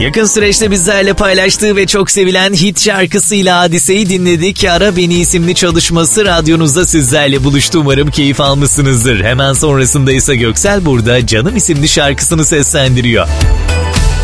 Yakın süreçte bizlerle paylaştığı ve çok sevilen hit şarkısıyla Hadise'yi dinledik. Ara Beni isimli çalışması radyonuzda sizlerle buluştu. Umarım keyif almışsınızdır. Hemen sonrasında ise Göksel burada Canım isimli şarkısını seslendiriyor.